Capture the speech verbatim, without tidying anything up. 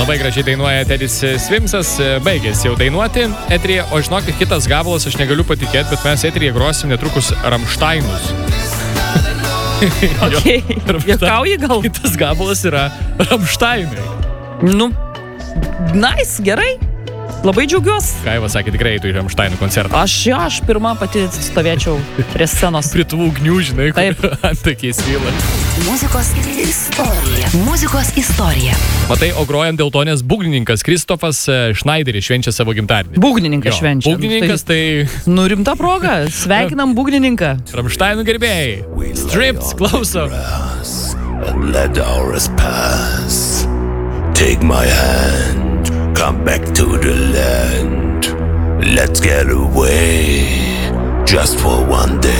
Labai gražiai dainuoja Tedis Svimsas, baigėsi jau dainuoti eteryje, o žinokit, kitas gabalas, aš negaliu patikėti, bet mes eteryje grosim netrukus Rammsteinus. Okay. Juokauji gal? Kitas gabalas yra Rammsteinai. Nu, nice, gerai. Labai džiaugiuosi. Kaiva sakė, tikrai eitų į Rammsteinų koncertą. Aš, jo, aš pirmą pati stovėčiau prie scenos. Prie tų ugnių, žinai, taip. Antakiais vyla. Muzikos istorija. Muzikos istorija. Matai, o grojam dėl to, nes būgnininkas Kristofas Schneideris švenčia savo gimtadienį. Būgnininkas jo, švenčia. Būgnininkas tai... Nu, rimta proga. Sveikinam būgnininką. Rammsteinų gerbėjai. Strips, klauso. And let hours pass. Take my hand, come back to the land. Let's get away, just for one day.